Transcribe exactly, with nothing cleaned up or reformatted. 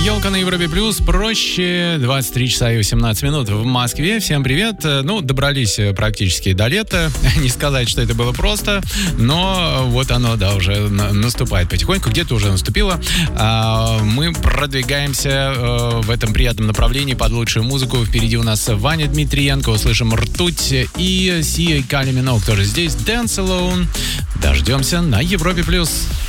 Елка на Европе Плюс. Проще. двадцать три часа и восемнадцать минут в Москве. Всем привет. Ну, добрались практически до лета. Не сказать, что это было просто, но вот оно, да, уже наступает потихоньку. Где-то уже наступило. Мы продвигаемся в этом приятном направлении под лучшую музыку. Впереди у нас Ваня Дмитриенко. Услышим «Ртуть» и Сия и Кали Миноуг тоже здесь. Dance Alone. Дождемся на Европе Плюс.